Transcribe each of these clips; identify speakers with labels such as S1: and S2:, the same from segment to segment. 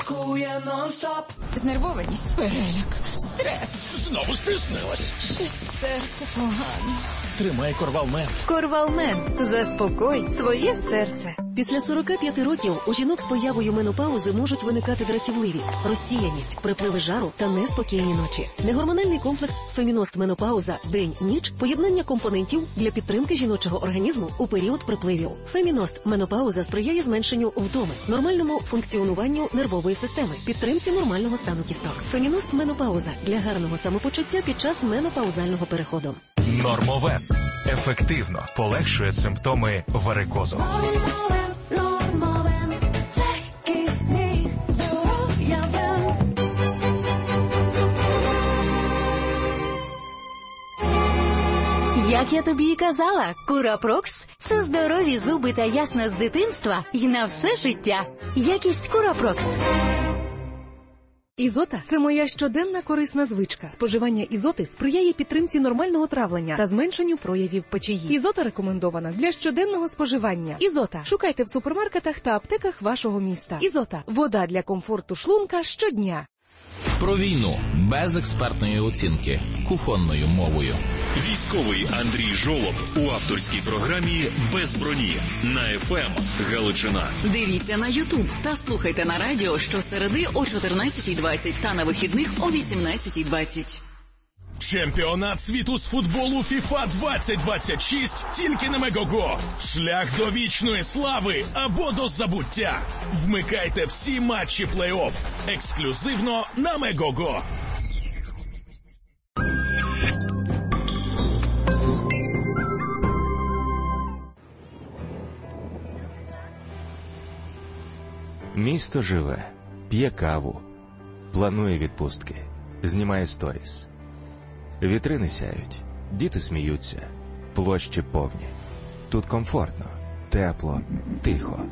S1: рахує нон-стоп.
S2: Знервованість, переляк, стрес.
S3: Знову стиснилась.
S2: Щось серце погано.
S3: Тримай Корвалмент.
S4: Корвалмент. Заспокой своє серце.
S5: Після 45 років у жінок з появою менопаузи можуть виникати дратівливість, розсіяність, припливи жару та неспокійні ночі. Негормональний комплекс «Феміност Менопауза. День-ніч» – поєднання компонентів для підтримки жіночого організму у період припливів. «Феміност Менопауза» сприяє зменшенню втоми, нормальному функціонуванню нервової системи, підтримці нормального стану кісток. «Феміност Менопауза» для гарного самопочуття під час менопаузального переходу.
S6: Нормовен ефективно полегшує симптоми варикозу.
S7: Як я тобі і казала, Курапрокс – це здорові зуби та ясна з дитинства і на все життя. Якість Курапрокс.
S4: Ізота – це моя щоденна корисна звичка. Споживання ізоти сприяє підтримці нормального травлення та зменшенню проявів печії. Ізота рекомендована для щоденного споживання. Ізота. Шукайте в супермаркетах та аптеках вашого міста. Ізота. Вода для комфорту шлунка щодня.
S8: Про війну без експертної оцінки, кухонною мовою.
S3: Військовий Андрій Жолоб у авторській програмі «Без броні» на ФМ Галичина.
S9: Дивіться на YouTube та слухайте на радіо щосереди о 14:20 та на вихідних о 18:20.
S3: Чемпіонат світу з футболу FIFA 2026 тільки на Мегого. Шлях до вічної слави або до забуття. Вмикайте всі матчі плей-офф. Ексклюзивно на Мегого.
S10: Місто живе, п'є каву, планує відпустки, знімає сторіс. Вітрини сяють, діти сміються, площі повні. Тут комфортно, тепло, тихо.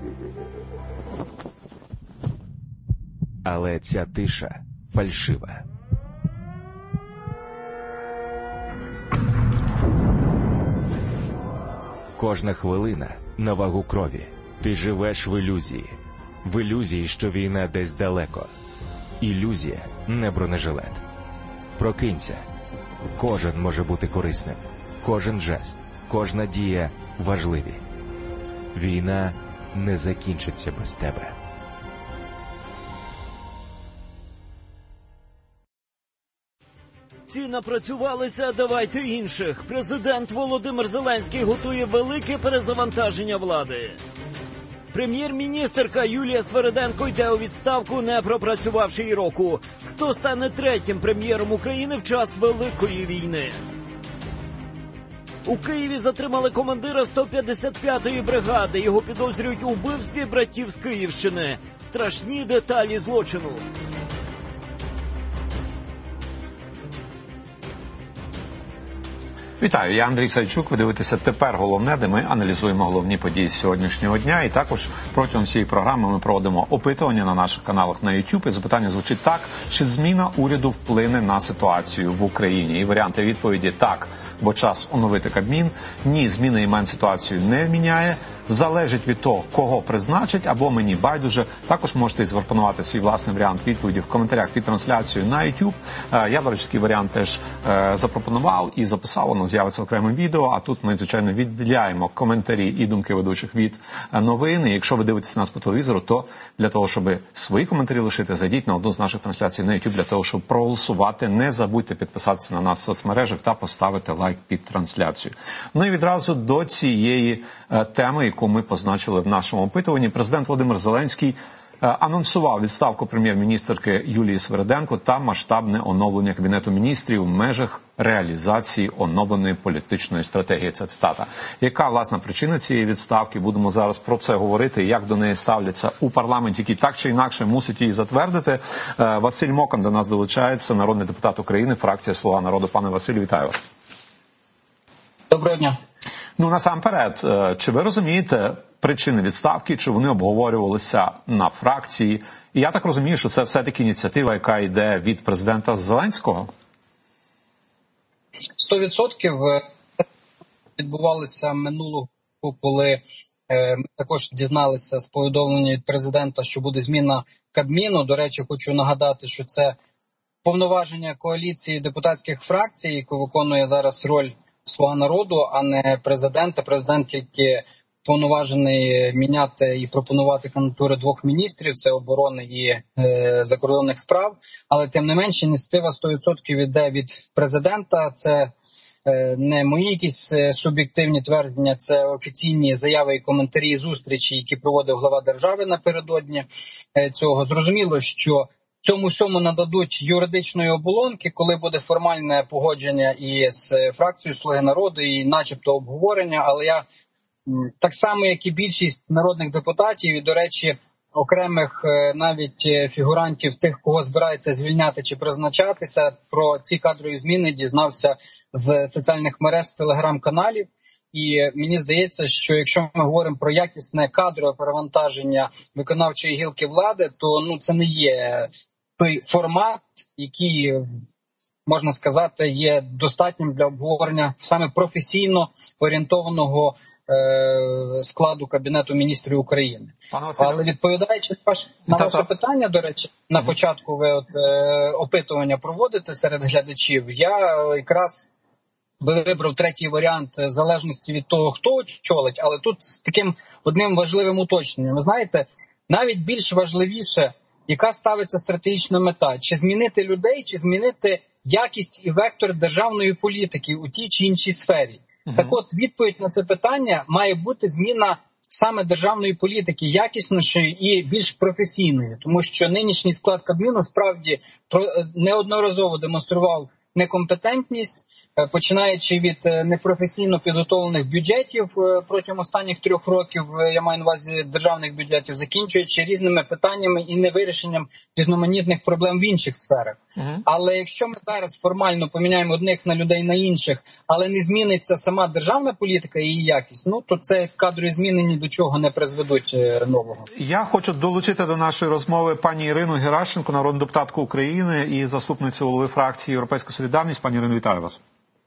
S10: Але ця тиша фальшива. Кожна хвилина на вагу крові. Ти живеш в ілюзії. В ілюзії, що війна десь далеко. Ілюзія – не бронежилет. Прокинься. Кожен може бути корисним. Кожен жест, кожна дія важливі. Війна не закінчиться без тебе.
S11: Ці напрацювалися, давайте інших. Президент Володимир Зеленський готує велике перезавантаження влади. Прем'єр-міністерка Юлія Свериденко йде у відставку, не пропрацювавши й року. Хто стане третім прем'єром України в час Великої війни? У Києві затримали командира 155-ї бригади. Його підозрюють у вбивстві братів з Київщини. Страшні деталі злочину.
S12: Вітаю, я Андрій Савчук. Ви дивитеся «Тепер головне», де ми аналізуємо головні події сьогоднішнього дня. І також протягом всієї програми ми проводимо опитування на наших каналах на YouTube. І запитання звучить так: чи зміна уряду вплине на ситуацію в Україні? І варіанти відповіді: так, бо час оновити Кабмін; ні, зміна імен ситуацію не міняє; залежить від того, кого призначить, або мені байдуже. Також можете запропонувати свій власний варіант відповіді в коментарях під трансляцією на YouTube. Я, до речі, такий варіант теж запропонував і записав, воно з'явиться окремим відео, а тут ми, звичайно, відділяємо коментарі і думки ведучих від новин. І якщо ви дивитеся нас по телевізору, то для того, щоб свої коментарі лишити, зайдіть на одну з наших трансляцій на YouTube для того, щоб проголосувати. Не забудьте підписатися на нас в соцмережах та поставити лайк під трансляцію. Ну і відразу до цієї теми, яку ми позначили в нашому опитуванні. Президент Володимир Зеленський анонсував відставку прем'єр-міністерки Юлії Свериденко та масштабне оновлення Кабінету міністрів в межах реалізації оновленої політичної стратегії. Це цитата. Яка, власна, причина цієї відставки? Будемо зараз про це говорити, як до неї ставляться у парламенті, який так чи інакше мусить її затвердити. Василь Мокан до нас долучається, народний депутат України, фракція «Слуга народу». Пане Василю, вітаю вас.
S13: Доброго дня.
S12: Ну, насамперед, чи ви розумієте причини відставки, чи вони обговорювалися на фракції? І я так розумію, що це все-таки ініціатива, яка йде від президента Зеленського?
S13: 100% відбувалося минулого, коли Ми також дізналися з повідомлення від президента, що буде зміна Кабміну. До речі, хочу нагадати, що це повноваження коаліції депутатських фракцій, яку виконує зараз роль «Слуга народу», а не президента. Президент тільки повноважений міняти і пропонувати кандидатури двох міністрів – це оборони і закордонних справ. Але тим не менше ініціатива 100% йде від президента. Це не мої якісь суб'єктивні твердження, це офіційні заяви і коментарі зустрічі, які проводив глава держави напередодні цього. Зрозуміло, що цьому всьому нададуть юридичної оболонки, коли буде формальне погодження і з фракцією «Слуги народу», і начебто обговорення, але я так само, як і більшість народних депутатів, і, до речі, окремих навіть фігурантів, тих, кого збирається звільняти чи призначатися, про ці кадрові зміни дізнався з соціальних мереж, з телеграм-каналів. І мені здається, що якщо ми говоримо про якісне кадрове перевантаження виконавчої гілки влади, то це не є той формат, який, можна сказати, є достатнім для обговорення саме професійно орієнтованого складу Кабінету міністрів України. Але відповідаючи на ваше питання, до речі, на початку ви опитування проводите серед глядачів, я якраз би вибрав третій варіант в залежності від того, хто очолить, але тут з таким одним важливим уточненням. Ви знаєте, навіть більш важливіше, яка ставиться стратегічна мета, чи змінити людей, чи змінити якість і вектор державної політики у тій чи іншій сфері. Так от, відповідь на це питання має бути зміна саме державної політики, якіснішої і більш професійної. Тому що нинішній склад Кабміну справді неодноразово демонстрував некомпетентність, починаючи від непрофесійно підготовлених бюджетів протягом останніх 3 років, я маю на увазі державних бюджетів, закінчуючи різними питаннями і невирішенням різноманітних проблем в інших сферах. Але якщо ми зараз формально поміняємо одних на людей на інших, але не зміниться сама державна політика і її якість, то це кадрові зміни ні до чого не призведуть нового.
S12: Я хочу долучити до нашої розмови пані Ірину Геращенко, народну депутатку України і заступницю голови фракції «Європейська солідарність». Пані Ірино, вітаю вас.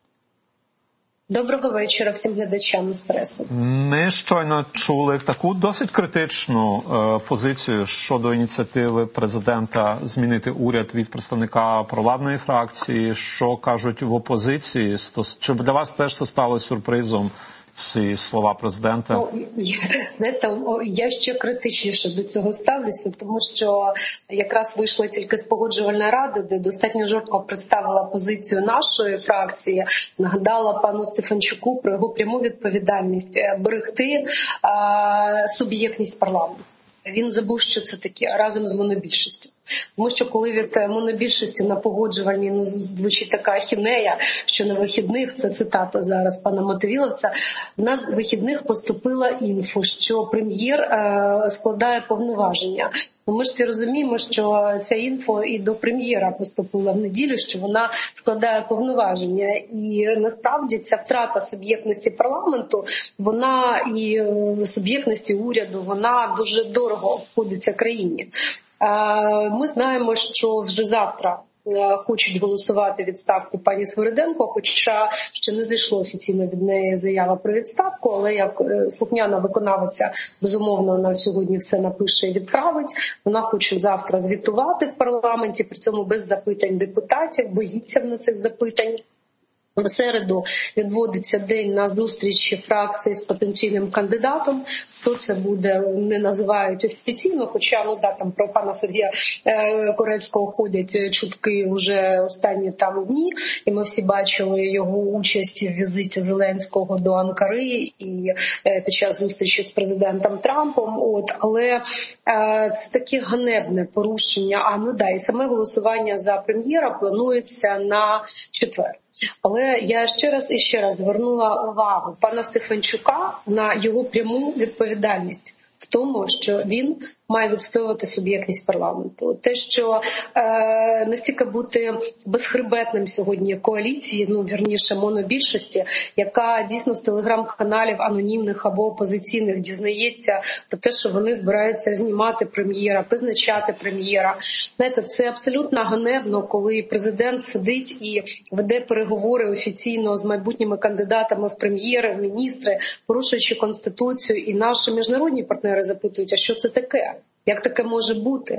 S1: Доброго вечора всім глядачам «Еспресо».
S12: Ми щойно чули таку досить критичну позицію щодо ініціативи президента змінити уряд від представника провладної фракції. Що кажуть в опозиції? Чи для вас теж це стало сюрпризом, ці слова президента?
S1: Знаєте, я ще критичніше до цього ставлюся, тому що якраз вийшла тільки з погоджувальної ради, де достатньо жорстко представила позицію нашої фракції, нагадала пану Стефанчуку про його пряму відповідальність берегти суб'єктність парламенту. Він забув, що це таке, разом з монобільшістю. Тому що коли від монобільшості на погоджувальній звучить така ахінея, що на вихідних, це цитата зараз пана Мотовіловця, на вихідних поступила інфо, що прем'єр складає повноваження. Ми ж всі розуміємо, що ця інфо і до прем'єра поступила в неділю, що вона складає повноваження. І насправді ця втрата суб'єктності парламенту, вона і суб'єктності уряду, вона дуже дорого обходиться країні. Ми знаємо, що вже завтра хочуть голосувати відставку пані Свириденко, хоча ще не зайшло офіційно від неї заява про відставку, але як слухняна виконавиця, безумовно, вона сьогодні все напише і відправить. Вона хоче завтра звітувати в парламенті, при цьому без запитань депутатів, боїться на цих запитань. В середу відводиться день на зустрічі фракції з потенційним кандидатом. Хто це буде, не називають офіційно, хоча там про пана Сергія Корецького ходять чутки вже останні дні. І ми всі бачили його участь в візиті Зеленського до Анкари і під час зустрічі з президентом Трампом. Але це таке ганебне порушення. І саме голосування за прем'єра планується на четвер. Але я ще раз звернула увагу пана Стефанчука на його пряму відповідальність в тому, що він має відстоювати суб'єктність парламенту. Те, що настільки бути безхребетним сьогодні коаліції, вірніше монобільшості, яка дійсно з телеграм-каналів анонімних або опозиційних дізнається про те, що вони збираються знімати прем'єра, призначати прем'єра. Знаєте, це абсолютно ганебно, коли президент сидить і веде переговори офіційно з майбутніми кандидатами в прем'єри, в міністри, порушуючи Конституцію, і наші міжнародні партнери запитують, а що це таке? Як таке може бути?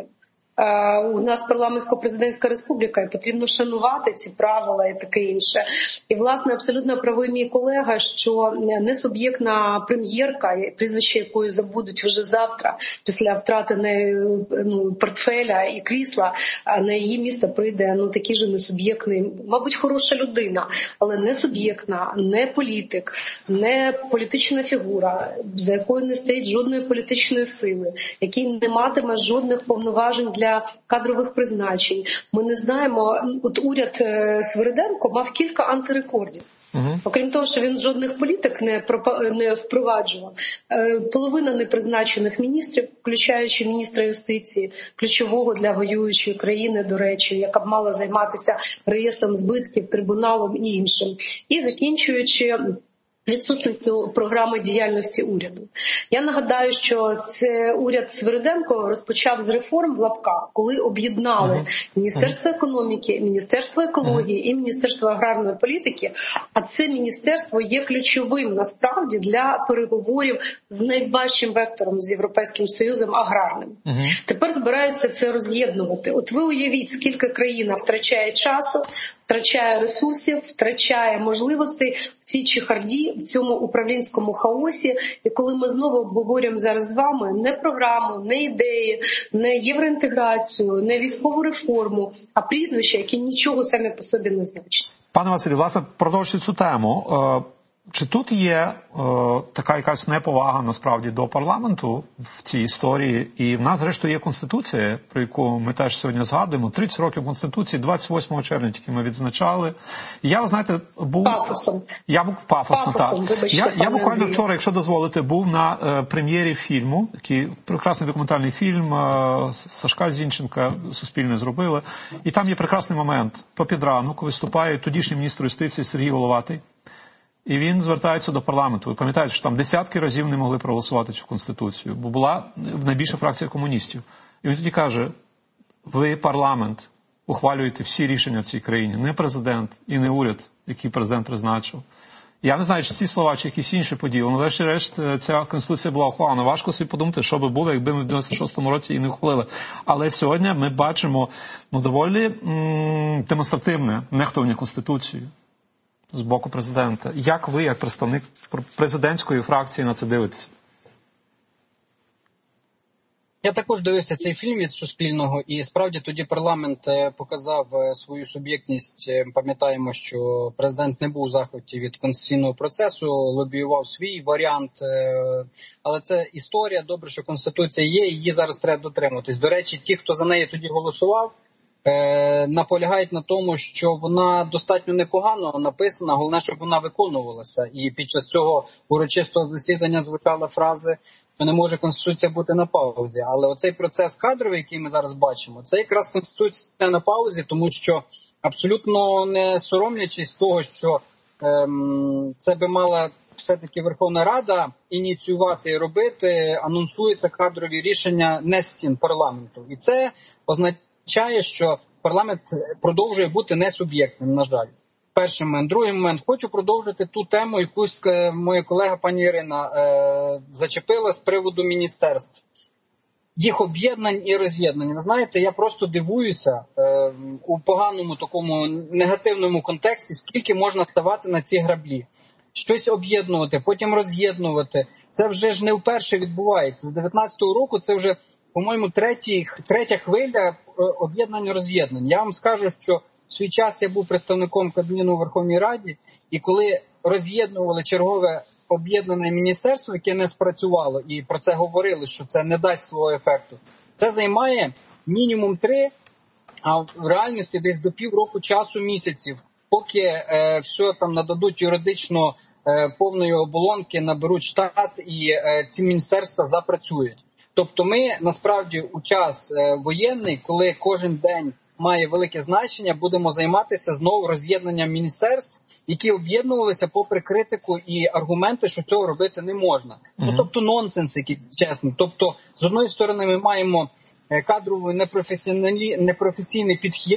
S1: У нас парламентсько-президентська республіка, і потрібно шанувати ці правила і таке інше. І, власне, абсолютно правий мій колега, що несуб'єктна прем'єрка, прізвище якої забудуть вже завтра, після втрати портфеля і крісла, на її місто прийде такий же несуб'єктний, мабуть, хороша людина, але не суб'єктна, не політик, не політична фігура, за якою не стоїть жодної політичної сили, який не матиме жодних повноважень для кадрових призначень. Ми не знаємо, от уряд Свириденко мав кілька антирекордів. Окрім того, що він жодних політик не впроваджував, половина непризначених міністрів, включаючи міністра юстиції, ключового для воюючої країни, до речі, яка б мала займатися реєстром збитків, трибуналом і іншим. І закінчуючи відсутністю програми діяльності уряду. Я нагадаю, що це уряд Свириденко розпочав з реформ в лапках, коли об'єднали Міністерство економіки, Міністерство екології і Міністерство аграрної політики, а це міністерство є ключовим насправді для переговорів з найважчим вектором з Європейським Союзом аграрним. Тепер збираються це роз'єднувати. От ви уявіть, скільки країна втрачає часу, втрачає ресурсів, втрачає можливостей в цій чехарді, в цьому управлінському хаосі. І коли ми знову обговорюємо зараз з вами не програму, не ідеї, не євроінтеграцію, не військову реформу, а прізвища, які нічого самі по собі не значать.
S12: Пане Василю, власне, продовжуючи цю тему, чи тут є така якась неповага, насправді, до парламенту в цій історії? І в нас, зрештою, є Конституція, про яку ми теж сьогодні згадуємо. 30 років Конституції, 28 червня тільки ми відзначали. І я, знаєте, був...
S1: Пафосом.
S12: Я був пафосно, так. Я буквально вчора, якщо дозволите, був на прем'єрі фільму, такий прекрасний документальний фільм Сашка Зінченка, Суспільне зробили. І там є прекрасний момент. Попід ранок виступає тодішній міністр юстиції Сергій Головатий. І він звертається до парламенту. Ви пам'ятаєте, що там десятки разів не могли проголосувати цю Конституцію, бо була найбільша фракція комуністів. І він тоді каже, ви, парламент, ухвалюєте всі рішення в цій країні, не президент і не уряд, який президент призначив. Я не знаю, чи ці слова, чи якісь інші події. Але, врешті-решт, ця Конституція була ухвалена. Важко собі подумати, що би було, якби ми в 96-му році її не ухвалили. Але сьогодні ми бачимо доволі демонстративне нехтування Конституцією з боку президента. Як ви, як представник президентської фракції, на це дивитеся?
S13: Я також дивився цей фільм від Суспільного, і справді тоді парламент показав свою суб'єктність. Пам'ятаємо, що президент не був у захваті від конституційного процесу, лобіював свій варіант. Але це історія, добре, що Конституція є, і її зараз треба дотримуватись. До речі, ті, хто за неї тоді голосував, наполягають на тому, що вона достатньо непогано написана, головне, щоб вона виконувалася. І під час цього урочистого засідання звучала фраза, що не може Конституція бути на паузі. Але оцей процес кадровий, який ми зараз бачимо, це якраз Конституція на паузі, тому що абсолютно не соромлячись того, що це би мала все-таки Верховна Рада ініціювати і робити, анонсуються кадрові рішення не з стін парламенту. І це означає, що парламент продовжує бути несуб'єктним, на жаль. Перший момент. Другий момент. Хочу продовжити ту тему, яку моя колега пані Ірина зачепила з приводу міністерств. Їх об'єднань і роз'єднань. Ви знаєте, я просто дивуюся у поганому такому негативному контексті, скільки можна ставати на ці граблі. Щось об'єднувати, потім роз'єднувати. Це вже ж не вперше відбувається. З 19-го року це вже, по-моєму, третя хвиля об'єднань-роз'єднань. Я вам скажу, що в свій час я був представником Кабміну у Верховній Раді, і коли роз'єднували чергове об'єднане міністерство, яке не спрацювало, і про це говорили, що це не дасть свого ефекту, це займає мінімум 3, а в реальності десь до півроку часу, місяців, поки все там нададуть юридично повної оболонки, наберуть штат і ці міністерства запрацюють. Тобто ми насправді у час воєнний, коли кожен день має велике значення, будемо займатися знову роз'єднанням міністерств, які об'єднувалися попри критику і аргументи, що цього робити не можна. Ну, тобто нонсенс якийсь, чесно. Тобто, з одної сторони, ми маємо кадровий непрофесійний підхід,